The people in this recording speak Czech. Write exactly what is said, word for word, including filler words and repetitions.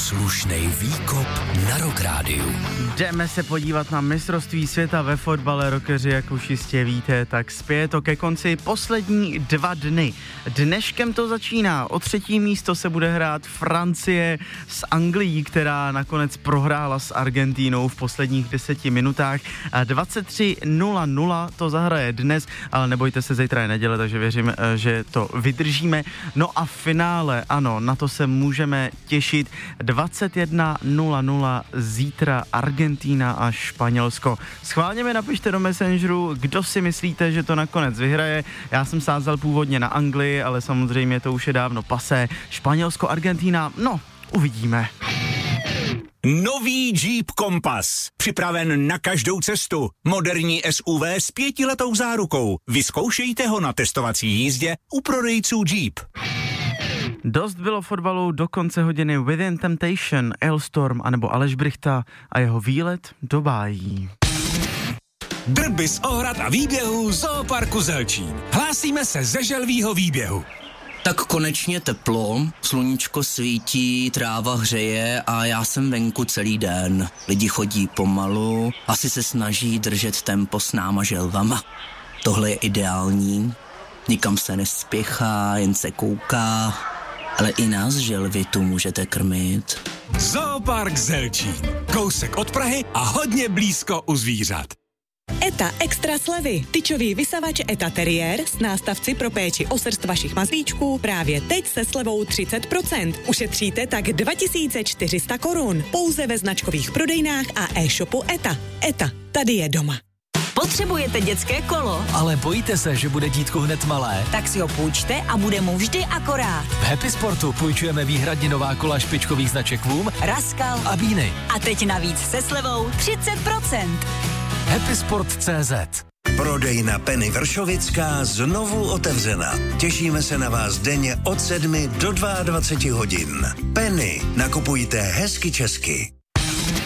slušnej výkop na Rock Rádiu. Jdeme se podívat na mistrovství světa ve fotbale, rockeři, jak už jistě víte, tak spěje to ke konci poslední dva dny. Dneškem to začíná, o třetí místo se bude hrát Francie s Anglií, která nakonec prohrála s Argentínou v posledních deseti minutách. dvacet tři nula nula to zahraje dnes, ale nebojte se, zítra je neděle, takže věřím, že to vydržíme. No a v finále, ano, na to se můžeme těšit. dvacet jedna nula nula zítra Argentína a Španělsko. Schválně mi napište do Messengeru, kdo si myslíte, že to nakonec vyhraje. Já jsem sázel původně na Anglii, ale samozřejmě to už je dávno pasé. Španělsko, Argentína, no, uvidíme. Nový Jeep Compass. Připraven na každou cestu. Moderní S U V s pětiletou zárukou. Vyzkoušejte ho na testovací jízdě u prodejců Jeep. Dost bylo fotbalu do konce hodiny. Within Temptation, Elstorm anebo Aleš Brychta a jeho výlet do bájí. Drby z ohrad a výběhů Zooparku Zelčín. Hlásíme se ze želvýho výběhu. Tak konečně teplo, sluníčko svítí, tráva hřeje a já jsem venku celý den. Lidi chodí pomalu, asi se snaží držet tempo s náma želvama. Tohle je ideální, nikam se nespěchá, jen se kouká, ale i nás želvy tu můžete krmit. Zoopark Zelčín. Kousek od Prahy a hodně blízko u zvířat. ETA extra slevy. Tyčový vysavač ETA Terrier s nástavci pro péči o srst vašich mazlíčků právě teď se slevou třicet procent. Ušetříte tak dva tisíce čtyři sta korun. Pouze ve značkových prodejnách a e-shopu ETA. ETA, tady je doma. Potřebujete dětské kolo? Ale bojíte se, že bude dítku hned malé? Tak si ho půjčte a bude mu vždy akorát. V Happy Sportu půjčujeme výhradně nová kola špičkových značek Voom, Raskal a Bíny. A teď navíc se slevou třicet procent. Happy Sport tečka cé zet. Prodejna Penny Vršovická znovu otevřena. Těšíme se na vás denně od sedmi do dvaceti dvou hodin. Penny, nakupujte hezky česky.